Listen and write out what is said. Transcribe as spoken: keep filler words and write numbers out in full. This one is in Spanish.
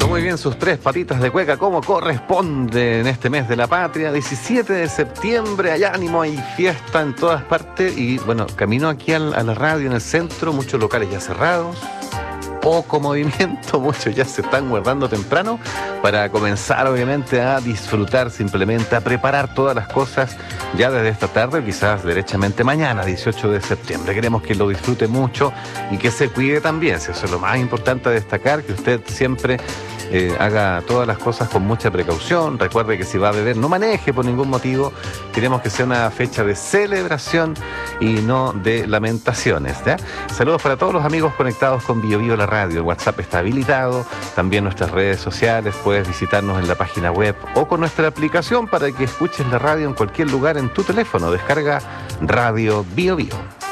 muy bien sus tres patitas de cueca como corresponde en este mes de la patria, diecisiete de septiembre, hay ánimo, hay fiesta en todas partes y bueno, camino aquí al, a la radio en el centro, muchos locales ya cerrados, poco movimiento, muchos ya se están guardando temprano para comenzar obviamente a disfrutar simplemente, a preparar todas las cosas ya desde esta tarde, quizás derechamente mañana, dieciocho de septiembre. Queremos que lo disfrute mucho y que se cuide también, si eso es lo más importante a destacar, que usted siempre eh, haga todas las cosas con mucha precaución. Recuerde que si va a beber, no maneje por ningún motivo. Queremos que sea una fecha de celebración y no de lamentaciones, ¿ya? Saludos para todos los amigos conectados con Bio Bio la radio. El WhatsApp está habilitado, también nuestras redes sociales, puedes visitarnos en la página web o con nuestra aplicación para que escuches la radio en cualquier lugar en tu teléfono. Descarga Radio Bio Bio.